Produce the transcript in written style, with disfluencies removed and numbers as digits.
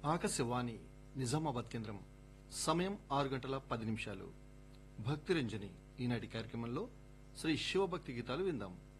ఆకాశవాణి నిజామాబాద్ కేంద్రం సమయం 6:10 భక్తి రంజని ఈనాటి కార్యక్రమంలో శ్రీ శివభక్తి గీతాలు విందాం.